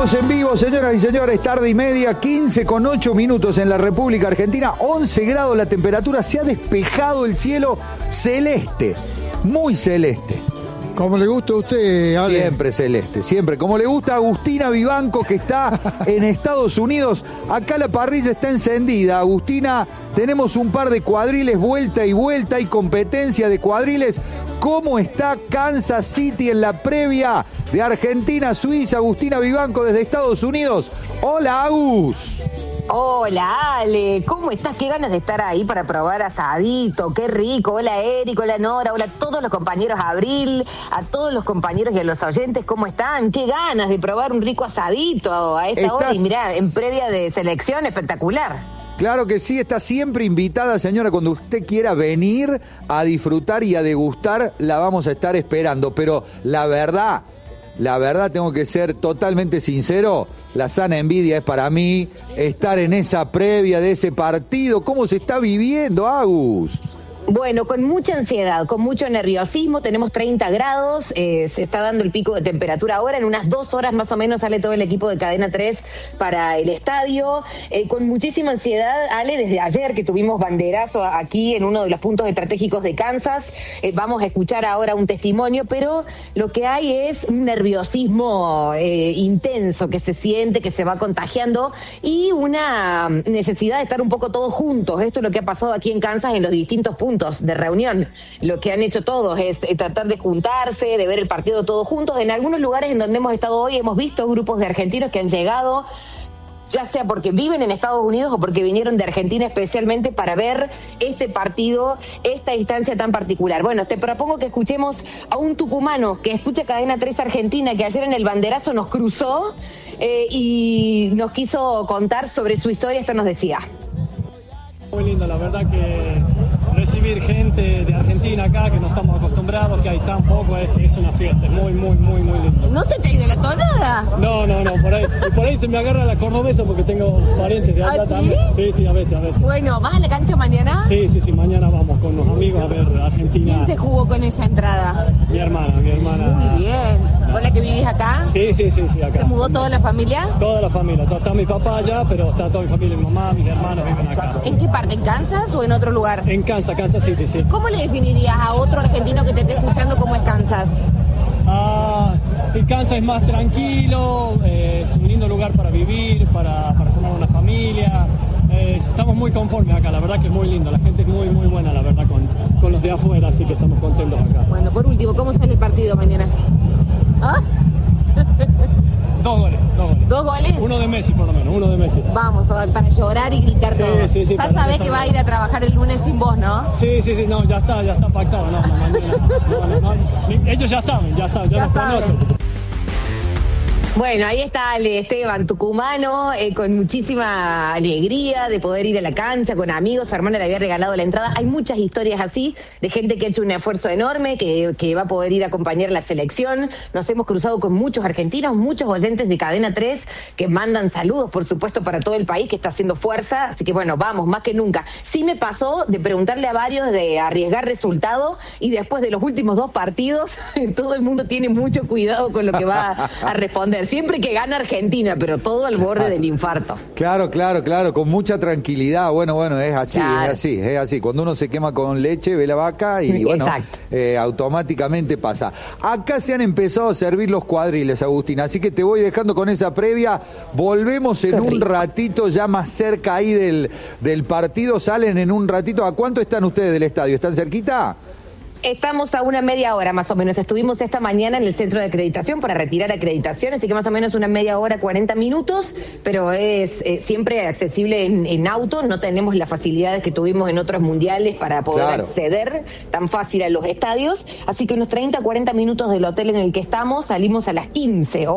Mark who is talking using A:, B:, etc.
A: Estamos en vivo, señoras y señores, tarde y media, 15:08 en la República Argentina, 11 grados la temperatura, se ha despejado el cielo celeste, muy celeste.
B: Como le gusta a usted, Ale.
A: Siempre celeste, siempre. Como le gusta a Agustina Vivanco, que está en Estados Unidos. Acá la parrilla está encendida. Agustina, tenemos un par de cuadriles vuelta y vuelta. Hay competencia de cuadriles. ¿Cómo está Kansas City en la previa de Argentina-Suiza? Agustina Vivanco desde Estados Unidos. Hola, Agus.
C: Hola, Ale, ¿cómo estás? Qué ganas de estar ahí para probar asadito, qué rico. Hola, Eric, hola, Nora, hola a todos los compañeros Abril, a todos los compañeros y a los oyentes, ¿cómo están? Qué ganas de probar un rico asadito a esta hora y mirá, en previa de selección, espectacular.
A: Claro que sí, está siempre invitada, señora, cuando usted quiera venir a disfrutar y a degustar, la vamos a estar esperando, pero la verdad, tengo que ser totalmente sincero, la sana envidia es para mí estar en esa previa de ese partido. ¿Cómo se está viviendo, Agus?
C: Bueno, con mucha ansiedad, con mucho nerviosismo, tenemos 30 grados, se está dando el pico de temperatura ahora, en unas 2 horas más o menos sale todo el equipo de Cadena 3 para el estadio, con muchísima ansiedad, Ale, desde ayer que tuvimos banderazo aquí en uno de los puntos estratégicos de Kansas, vamos a escuchar ahora un testimonio, pero lo que hay es un nerviosismo intenso que se siente, que se va contagiando y una necesidad de estar un poco todos juntos. Esto es lo que ha pasado aquí en Kansas en los distintos puntos de reunión. Lo que han hecho todos es tratar de juntarse, de ver el partido todos juntos. En algunos lugares en donde hemos estado hoy hemos visto grupos de argentinos que han llegado, ya sea porque viven en Estados Unidos o porque vinieron de Argentina especialmente para ver este partido, esta instancia tan particular. Bueno, te propongo que escuchemos a un tucumano que escucha Cadena 3 Argentina, que ayer en el banderazo nos cruzó y nos quiso contar sobre su historia. Esto nos decía.
D: Muy lindo, la verdad que recibir gente de Argentina acá, que no estamos acostumbrados, que hay tan poco, es una fiesta, es muy lindo.
E: ¿No se te ha ido la tonada?
D: No, por ahí se me agarra la cordobesa porque tengo parientes de allá.
E: ¿Ah, sí?
D: También. Sí, a veces.
E: Bueno, ¿vas a la cancha mañana?
D: Sí, mañana vamos con los amigos a ver Argentina.
E: ¿Quién se jugó con esa entrada?
D: Mi hermana.
E: Muy bien. ¿Con la que vivís acá?
D: Sí, acá.
E: ¿Se mudó toda la familia?
D: Toda la familia, está mi papá allá, pero está toda mi familia, mi mamá, mis hermanos viven acá.
E: ¿En qué parte? ¿En Kansas o en otro lugar?
D: En Kansas City, sí.
E: ¿Cómo le definirías a otro argentino que te esté escuchando cómo es Kansas?
D: El Kansas es más tranquilo, es un lindo lugar para vivir, para formar una familia. Estamos muy conformes acá, la verdad que es muy lindo, la gente es muy buena, la verdad, con los de afuera, así que estamos contentos acá.
E: Bueno, por último, ¿cómo sale el partido mañana? ¿Ah?
D: 2 goles.
E: ¿2 goles?
D: Uno de Messi, por lo menos, uno de Messi.
E: Vamos, para llorar y gritar todo.
D: Sí,
E: ya sabés que va a ir a trabajar el lunes sin vos, ¿no?
D: Sí, no, ya está pactado, no, mañana. Ellos ya saben, ya nos conocen.
C: Bueno, ahí está Ale Esteban, tucumano, con muchísima alegría de poder ir a la cancha con amigos. Su hermana le había regalado la entrada. Hay muchas historias así de gente que ha hecho un esfuerzo enorme, que va a poder ir a acompañar la selección. Nos hemos cruzado con muchos argentinos, muchos oyentes de Cadena 3 que mandan saludos, por supuesto, para todo el país que está haciendo fuerza. Así que bueno, vamos, más que nunca. Sí me pasó de preguntarle a varios de arriesgar resultado y después de los últimos 2 partidos, todo el mundo tiene mucho cuidado con lo que va a responder. Siempre que gana Argentina, pero todo al borde del infarto.
A: Claro, con mucha tranquilidad. Bueno, es así, claro. es así. Cuando uno se quema con leche, ve la vaca y bueno, automáticamente pasa. Acá se han empezado a servir los cuadriles, Agustín, así que te voy dejando con esa previa. Volvemos en un ratito, ya más cerca ahí del partido. Salen en un ratito. ¿A cuánto están ustedes del estadio? ¿Están cerquita?
C: Estamos a una media hora más o menos. Estuvimos esta mañana en el centro de acreditación para retirar acreditación, así que más o menos una media hora, 40 minutos, pero es siempre accesible en auto. No tenemos las facilidades que tuvimos en otros mundiales para poder acceder tan fácil a los estadios, así que unos 30, 40 minutos del hotel en el que estamos, salimos a las 15 horas.